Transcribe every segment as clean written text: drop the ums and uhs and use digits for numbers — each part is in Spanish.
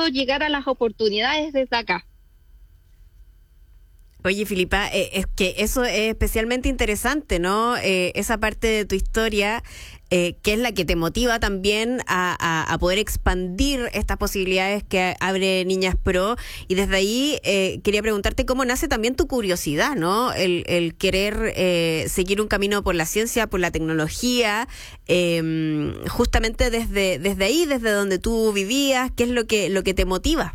puedo llegar a las oportunidades desde acá. Oye, Filipa, es que eso es especialmente interesante, ¿no? Esa parte de tu historia, que es la que te motiva también a poder expandir estas posibilidades que abre Niñas Pro. Y desde ahí quería preguntarte cómo nace también tu curiosidad, ¿no? El querer seguir un camino por la ciencia, por la tecnología, justamente desde ahí, desde donde tú vivías, ¿qué es lo que te motiva?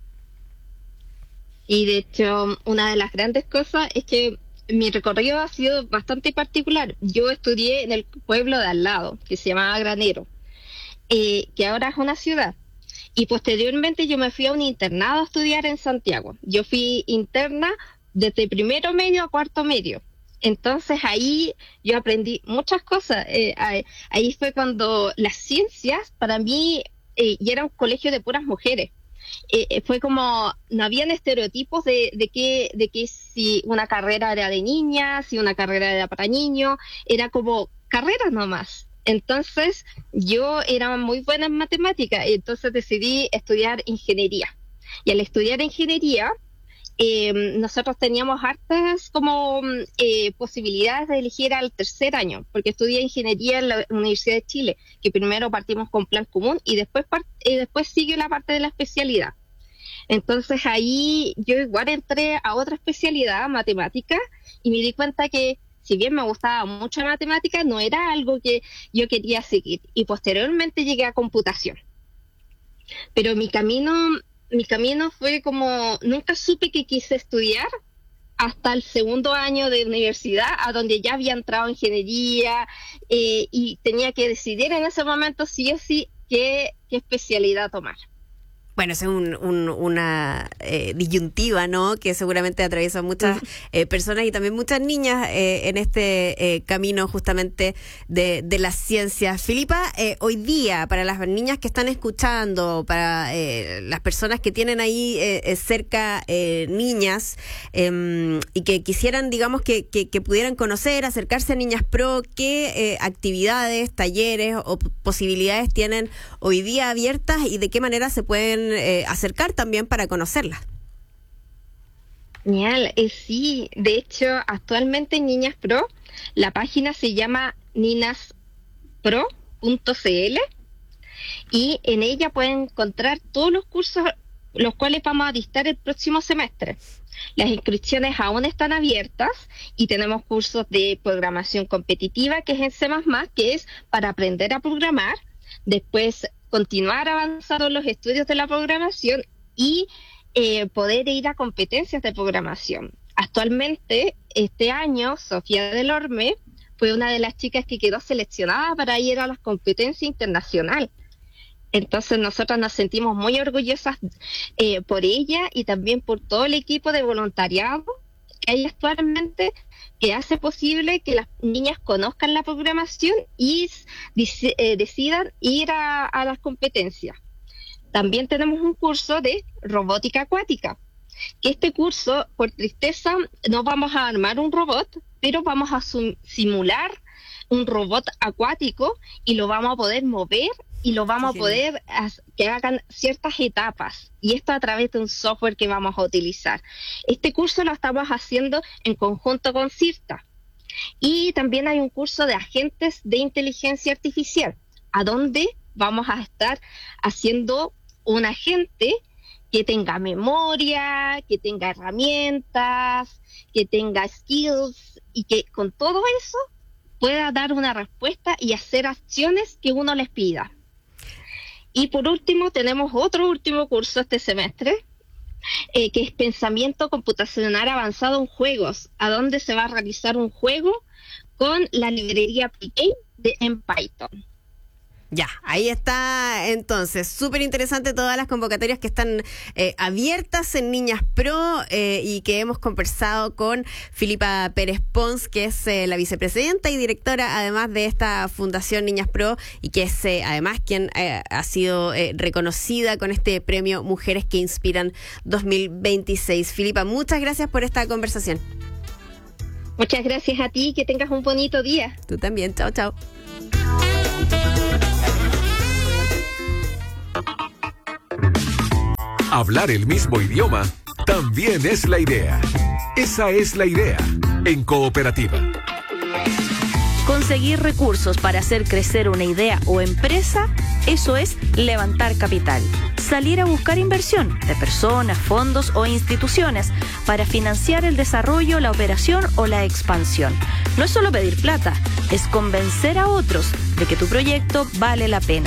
Y de hecho, una de las grandes cosas es que mi recorrido ha sido bastante particular. Yo estudié en el pueblo de al lado, que se llamaba Granero, que ahora es una ciudad. Y posteriormente yo me fui a un internado a estudiar en Santiago. Yo fui interna desde primero medio a cuarto medio. Entonces ahí yo aprendí muchas cosas. Ahí fue cuando las ciencias, para mí, y era un colegio de puras mujeres. Fue como, no habían estereotipos de que si una carrera era de niñas, si una carrera era para niños, era como carreras nomás. Entonces yo era muy buena en matemáticas, entonces decidí estudiar ingeniería. Y al estudiar ingeniería, nosotros teníamos hartas como posibilidades de elegir al tercer año, porque estudié ingeniería en la Universidad de Chile, que primero partimos con plan común y después sigue la parte de la especialidad. Entonces ahí yo igual entré a otra especialidad, matemática, y me di cuenta que si bien me gustaba mucho la matemática, no era algo que yo quería seguir. Y posteriormente llegué a computación. Pero mi camino fue como, nunca supe que quise estudiar hasta el segundo año de universidad, a donde ya había entrado en ingeniería, y tenía que decidir en ese momento sí o sí qué especialidad tomar. Bueno, es una disyuntiva, ¿no? Que seguramente atraviesa muchas personas y también muchas niñas en este camino justamente de las ciencias. Filipa, hoy día, para las niñas que están escuchando, para las personas que tienen ahí cerca niñas y que quisieran, digamos, que pudieran conocer, acercarse a Niñas Pro, ¿qué actividades, talleres o posibilidades tienen hoy día abiertas y de qué manera se pueden acercar también para conocerlas? Genial, sí, de hecho actualmente en Niñas Pro la página se llama ninaspro.cl y en ella pueden encontrar todos los cursos los cuales vamos a dictar el próximo semestre. Las inscripciones aún están abiertas y tenemos cursos de programación competitiva, que es en C++, que es para aprender a programar, después continuar avanzando en los estudios de la programación y poder ir a competencias de programación. Actualmente, este año, Sofía Delorme fue una de las chicas que quedó seleccionada para ir a las competencias internacionales. Entonces nosotros nos sentimos muy orgullosas por ella y también por todo el equipo de voluntariado que hay actualmente, que hace posible que las niñas conozcan la programación y decidan ir a las competencias. También tenemos un curso de robótica acuática, que este curso, por tristeza, no vamos a armar un robot, pero vamos a simular un robot acuático y lo vamos a poder mover y lo vamos a poder que hagan ciertas etapas, y esto a través de un software que vamos a utilizar. Este curso lo estamos haciendo en conjunto con CIRTA, y también hay un curso de agentes de inteligencia artificial, a donde vamos a estar haciendo un agente que tenga memoria, que tenga herramientas, que tenga skills, y que con todo eso pueda dar una respuesta y hacer acciones que uno les pida. Y por último, tenemos otro último curso este semestre, que es Pensamiento Computacional Avanzado en Juegos, a donde se va a realizar un juego con la librería Pygame en Python. Ya, ahí está entonces, súper interesante todas las convocatorias que están abiertas en Niñas Pro y que hemos conversado con Filipa Pérez Pons, que es la vicepresidenta y directora además de esta Fundación Niñas Pro y que es además quien ha sido reconocida con este premio Mujeres que Inspiran 2026. Filipa, muchas gracias por esta conversación. Muchas gracias a ti, que tengas un bonito día. Tú también, chao, chao. Hablar el mismo idioma también es la idea. Esa es la idea en Cooperativa. Conseguir recursos para hacer crecer una idea o empresa, eso es levantar capital. Salir a buscar inversión de personas, fondos o instituciones para financiar el desarrollo, la operación o la expansión. No es solo pedir plata, es convencer a otros de que tu proyecto vale la pena.